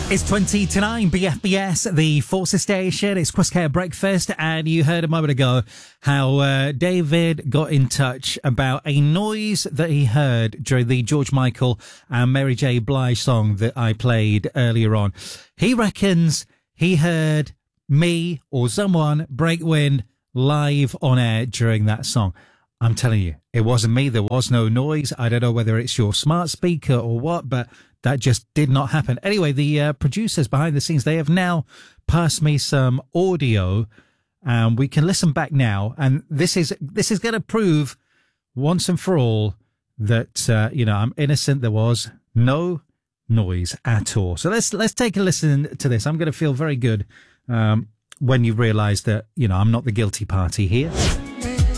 It's 20 to 9, BFBS, the Forces Station. It's Chris Care Breakfast, and you heard a moment ago how David got in touch about a noise that he heard during the George Michael and Mary J. Blige song that I played earlier on. He reckons he heard me or someone break wind live on air during that song. I'm telling you, it wasn't me. There was no noise. I don't know whether it's your smart speaker or what, but that just did not happen. Anyway, the producers behind the scenes, they have now passed me some audio, and we can listen back now. And this is going to prove once and for all that I'm innocent. There was no noise at all. So let's take a listen to this. I'm going to feel very good when you realise that I'm not the guilty party here.